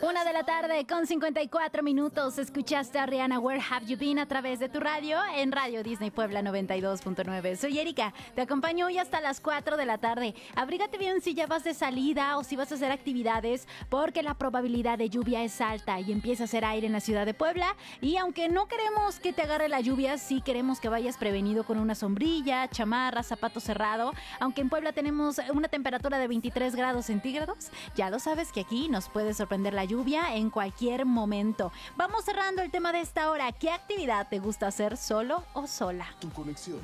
1:54 p.m. Escuchaste a Rihanna, Where Have You Been, a través de tu radio, en Radio Disney Puebla 92.9. Soy Erika, te acompaño hoy hasta las 4 de la tarde. Abrígate bien si ya vas de salida o si vas a hacer actividades, porque la probabilidad de lluvia es alta y empieza a hacer aire en la ciudad de Puebla. Y aunque no queremos que te agarre la lluvia, sí queremos que vayas prevenido con una sombrilla, chamarra, zapato cerrado. Aunque en Puebla tenemos una temperatura de 23 grados centígrados, ya lo sabes que aquí nos puede sorprender la lluvia en cualquier momento. Vamos cerrando el tema de esta hora. ¿Qué actividad te gusta hacer solo o sola? Tu conexión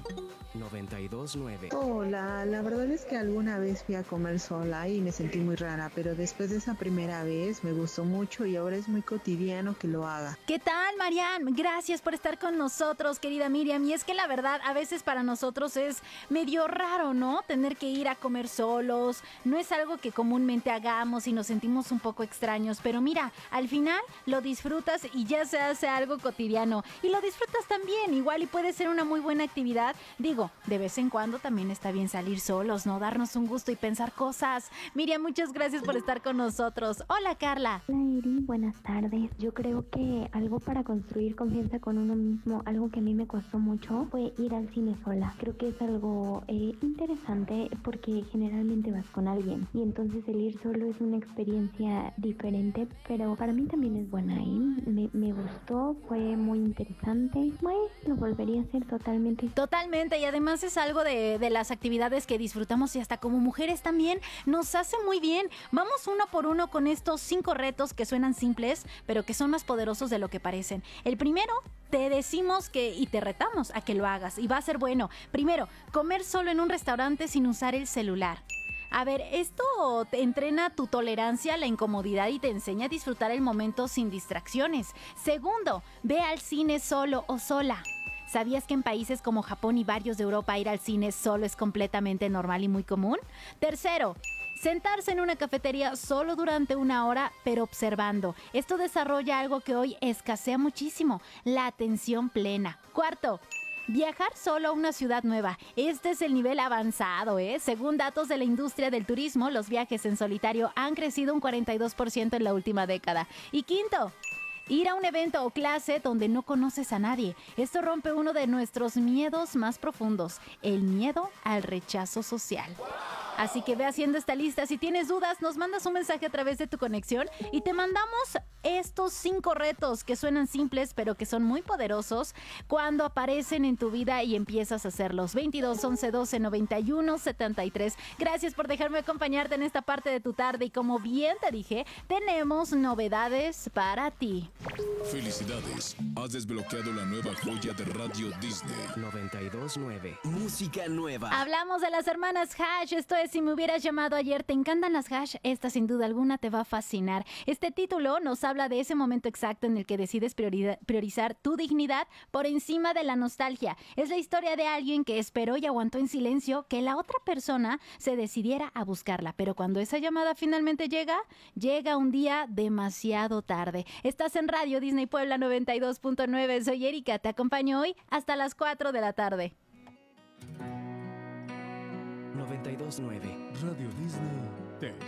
92.9. Hola, la verdad es que alguna vez fui a comer sola y me sentí muy rara, pero después de esa primera vez me gustó mucho y ahora es muy cotidiano que lo haga. ¿Qué tal, Marian? Gracias por estar con nosotros, querida Miriam. Y es que la verdad, a veces para nosotros es medio raro, ¿no? Tener que ir a comer solos. No es algo que comúnmente hagamos y nos sentimos un poco extraños, pero mira, al final lo disfrutas y ya se hace algo cotidiano. Y lo disfrutas también, igual, y puede ser una muy buena actividad. Digo, de vez en cuando también está bien salir solos, ¿no? Darnos un gusto y pensar cosas. Miriam, muchas gracias por estar con nosotros. Hola, Carla. Hola, Eri, buenas tardes. Yo creo que algo para construir confianza con uno mismo, algo que a mí me costó mucho, fue ir al cine sola. Creo que es algo interesante porque generalmente vas con alguien y entonces el ir solo es una experiencia diferente, pero para mí también es buena. Me gustó, fue muy interesante. Bueno, lo volvería a hacer totalmente. Totalmente, y además es algo de las actividades que disfrutamos y hasta como mujeres también nos hace muy bien. Vamos uno por uno con estos 5 retos que suenan simples, pero que son más poderosos de lo que parecen. El primero, te decimos y te retamos a que lo hagas y va a ser bueno. Primero, comer solo en un restaurante sin usar el celular. A ver, esto te entrena tu tolerancia a la incomodidad y te enseña a disfrutar el momento sin distracciones. Segundo, ve al cine solo o sola. ¿Sabías que en países como Japón y varios de Europa ir al cine solo es completamente normal y muy común? Tercero, sentarse en una cafetería solo durante 1 hora, pero observando. Esto desarrolla algo que hoy escasea muchísimo, la atención plena. Cuarto, viajar solo a una ciudad nueva. Este es el nivel avanzado, ¿eh? Según datos de la industria del turismo, los viajes en solitario han crecido un 42% en la última década. Y quinto, ir a un evento o clase donde no conoces a nadie. Esto rompe uno de nuestros miedos más profundos, el miedo al rechazo social. Así que ve haciendo esta lista. Si tienes dudas, nos mandas un mensaje a través de tu conexión y te mandamos estos 5 retos que suenan simples, pero que son muy poderosos cuando aparecen en tu vida y empiezas a hacerlos. 22 11 12 91 73. Gracias por dejarme acompañarte en esta parte de tu tarde y como bien te dije, tenemos novedades para ti. Felicidades, has desbloqueado la nueva joya de Radio Disney 92.9. Música nueva. Hablamos de las hermanas Hash. Esto es Si me hubieras llamado ayer. ¿Te encantan las Hash? Esta sin duda alguna te va a fascinar. Este título nos habla de ese momento exacto en el que decides priorizar tu dignidad por encima de la nostalgia. Es la historia de alguien que esperó y aguantó en silencio que la otra persona se decidiera a buscarla, pero cuando esa llamada finalmente llega un día demasiado tarde. Estás en Radio Disney Puebla 92.9. Soy Erika, te acompaño hoy hasta las 4 de la tarde. 92.9. Radio Disney te